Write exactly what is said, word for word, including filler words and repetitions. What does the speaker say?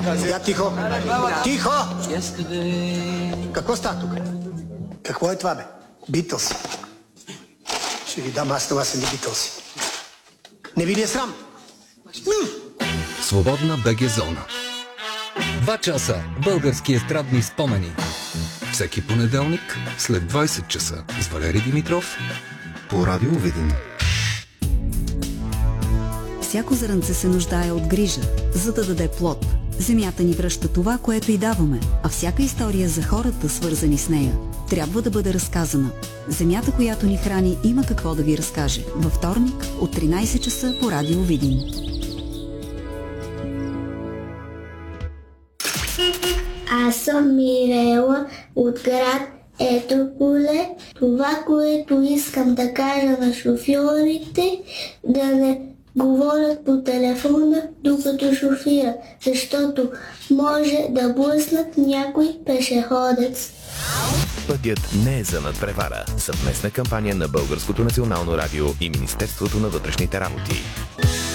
Я тихо! Тихо! Какво става тук? Какво е това, бе? Битълс. Ще ви дам, аз това са не Битълси. Не ви ли е срам? Свободна БГ зона. Два часа български естрадни спомени. Всеки понеделник след двайсет часа с Валери Димитров по Радио Видин. Всяко зрънце се нуждае от грижа, за да даде плод. Земята ни връща това, което й даваме, а всяка история за хората, свързани с нея, трябва да бъде разказана. Земята, която ни храни, има какво да ви разкаже. Във вторник от тринайсет часа по Радио Видин. Аз съм Мирела от град Етрополе. Това, което искам да кажа на шофьорите, да не говорят по телефона докато шофира, защото може да блъснат някой пешеходец. Пътят не е за надпревара. Съвместна кампания на Българското национално радио и Министерството на вътрешните работи.